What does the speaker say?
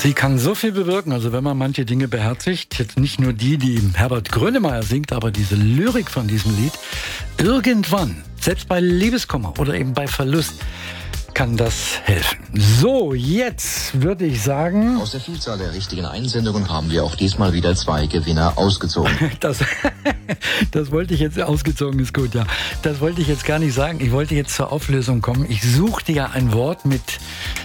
Sie kann so viel bewirken, also wenn man manche Dinge beherzigt, jetzt nicht nur die Herbert Grönemeyer singt, aber diese Lyrik von diesem Lied, irgendwann, selbst bei Liebeskummer oder eben bei Verlust, kann das helfen. So, jetzt würde ich sagen... Aus der Vielzahl der richtigen Einsendungen haben wir auch diesmal wieder 2 Gewinner ausgezogen. Das wollte ich jetzt, ausgezogen ist gut, ja. Das wollte ich jetzt gar nicht sagen. Ich wollte jetzt zur Auflösung kommen. Ich suchte ja ein Wort mit